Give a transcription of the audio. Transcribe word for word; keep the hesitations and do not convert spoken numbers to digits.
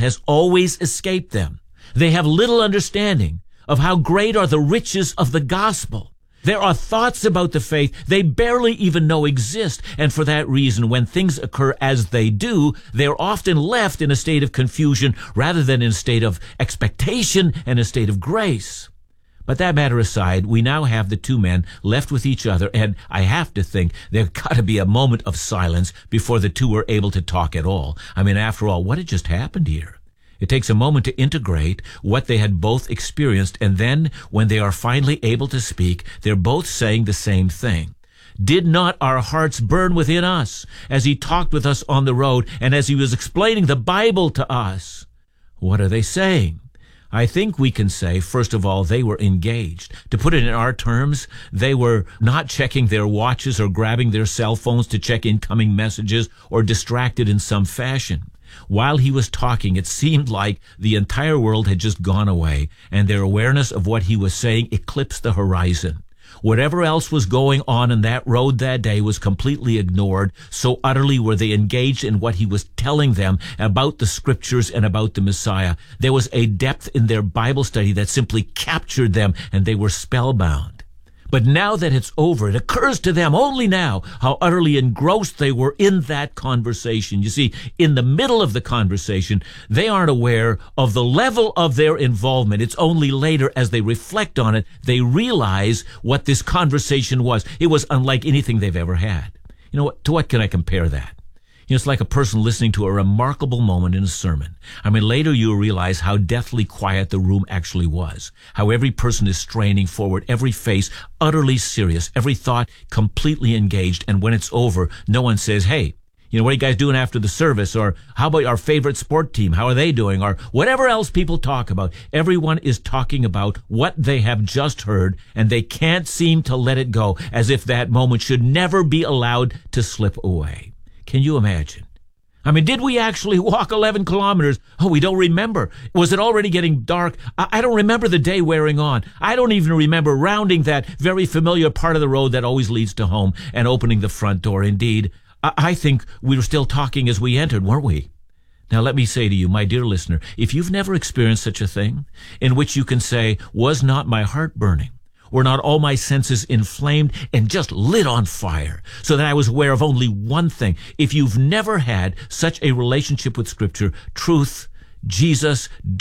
has always escaped them. They have little understanding of how great are the riches of the gospel. There are thoughts about the faith they barely even know exist, and for that reason, when things occur as they do, they're often left in a state of confusion rather than in a state of expectation and a state of grace. But that matter aside, we now have the two men left with each other, and I have to think there's got to be a moment of silence before the two were able to talk at all. I mean, after all, what had just happened here? It takes a moment to integrate what they had both experienced, and then when they are finally able to speak, they're both saying the same thing. Did not our hearts burn within us as he talked with us on the road and as he was explaining the Bible to us? What are they saying? I think we can say, first of all, they were engaged. To put it in our terms, they were not checking their watches or grabbing their cell phones to check incoming messages or distracted in some fashion. While he was talking, it seemed like the entire world had just gone away, and their awareness of what he was saying eclipsed the horizon. Whatever else was going on in that road that day was completely ignored, so utterly were they engaged in what he was telling them about the scriptures and about the Messiah. There was a depth in their Bible study that simply captured them, and they were spellbound. But now that it's over, it occurs to them only now how utterly engrossed they were in that conversation. You see, in the middle of the conversation, they aren't aware of the level of their involvement. It's only later, as they reflect on it, they realize what this conversation was. It was unlike anything they've ever had. You know what? To what can I compare that? You know, it's like a person listening to a remarkable moment in a sermon. I mean, later you'll realize how deathly quiet the room actually was, how every person is straining forward, every face utterly serious, every thought completely engaged, and when it's over, no one says, hey, you know, what are you guys doing after the service? Or how about our favorite sport team? How are they doing? Or whatever else people talk about. Everyone is talking about what they have just heard, and they can't seem to let it go, as if that moment should never be allowed to slip away. Can you imagine? I mean, did we actually walk eleven kilometers? Oh, we don't remember. Was it already getting dark? I, I don't remember the day wearing on. I don't even remember rounding that very familiar part of the road that always leads to home and opening the front door. Indeed, I, I think we were still talking as we entered, weren't we? Now, let me say to you, my dear listener, if you've never experienced such a thing in which you can say, was not my heart burning? Were not all my senses inflamed and just lit on fire, so that I was aware of only one thing? If you've never had such a relationship with Scripture, truth, Jesus,